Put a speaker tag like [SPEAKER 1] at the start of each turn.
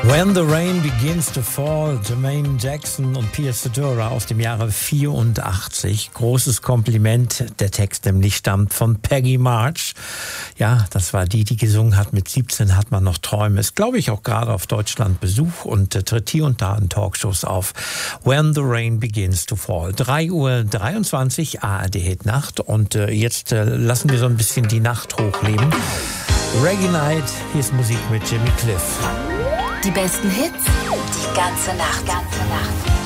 [SPEAKER 1] When the Rain Begins to Fall, Jermaine Jackson und Pia Zadora aus dem Jahre 84. Großes Kompliment. Der Text nämlich stammt von Peggy March. Ja, das war die gesungen hat. Mit 17 hat man noch Träume. Ist, glaube ich, auch gerade auf Deutschland Besuch und tritt hier und da in Talkshows auf. When the Rain Begins to Fall. 3:23 Uhr, ARD Hit Nacht. Und jetzt lassen wir so ein bisschen die Nacht hochleben. Reggae Night, hier ist Musik mit Jimmy Cliff.
[SPEAKER 2] Die besten Hits, die ganze Nacht.